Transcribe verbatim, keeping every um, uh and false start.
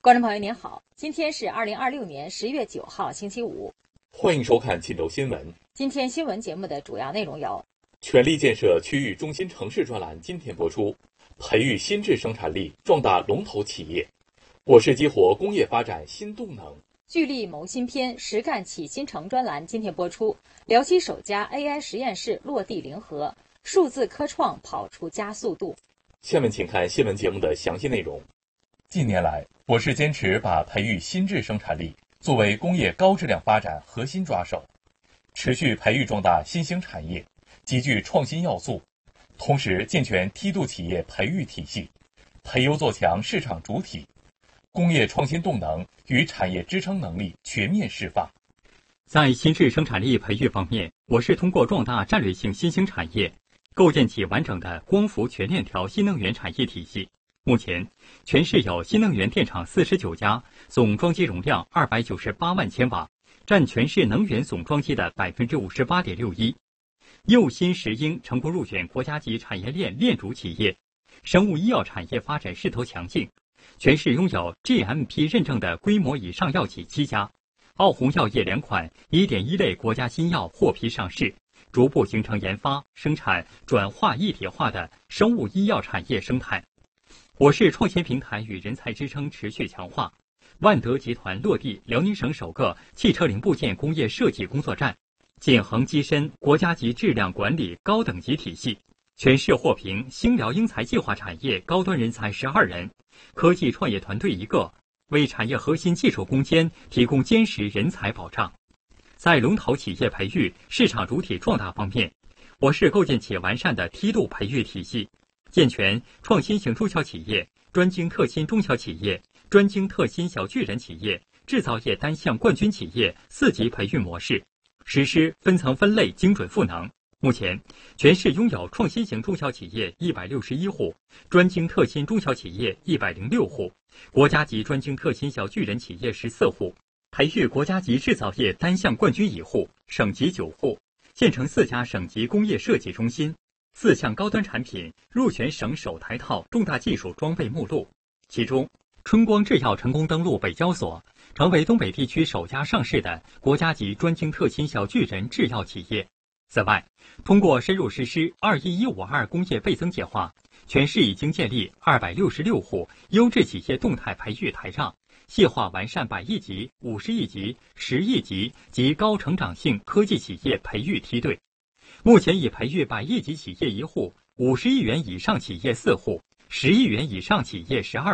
观众朋友您好，今天是二零二六年十月九号星期五， 欢迎收看冀州新闻。 今天新闻节目的主要内容有： 全力建设区域中心城市专栏今天播出，培育新质生产力，壮大龙头企业；我市激活工业发展新动能。 聚力谋新篇，实干启新城专栏今天播出，辽西首家 A I 实验室落地临河，数字科创跑出加速度。 下面请看新闻节目的详细内容。近年来，我市坚持把培育新质生产力作为工业高质量发展核心抓手，持续培育壮大新兴产业，极具创新要素，同时健全梯度企业培育体系，培优做强市场主体，工业创新动能与产业支撑能力全面释放。 在新质生产力培育方面，我市通过壮大战略性新兴产业，构建起完整的光伏全链条新能源产业体系。目前，全市有新能源电厂四十九家，总装机容量二百九十八万千瓦，占全市能源总装机的百分之五十八点六一。右新石英成功入选国家级产业链链主企业，生物医药产业发展势头强劲。全市拥有 G M P 认证的规模以上药企七家，奥宏药业两款一点一类国家新药获批上市，逐步形成研发、生产、转化一体化的生物医药产业生态。我市创新平台与人才支撑持续强化，万德集团落地辽宁省首个汽车零部件工业设计工作站，建恒跻身国家级质量管理高等级体系。全市获评兴辽英才计划产业高端人才十二人，科技创业团队一个，为产业核心技术攻坚提供坚实人才保障。在龙头企业培育、市场主体壮大方面，我市构建起完善的梯度培育体系，健全创新型中小企业、专精特新中小企业、专精特新小巨人企业、制造业单项冠军企业四级培育模式，实施分层分类精准赋能。目前，全市拥有创新型中小企业一百六十一户，专精特新中小企业一百零六户，国家级专精特新小巨人企业十四户，培育国家级制造业单项冠军一户，省级九户，建成四家省级工业设计中心，四项高端产品入选省首台套重大技术装备目录。其中，春光制药成功登陆北交所，成为东北地区首家上市的国家级专精特新小巨人制药企业。此外，通过深入实施二一一五二工业倍增计划，全市已经建立二百六十六户优质企业动态培育台账，细化完善百亿级、五十亿级、十亿级及高成长性科技企业培育梯队。目前已培育百亿级企业一户，五十亿元以上企业四户，十亿元以上企业十二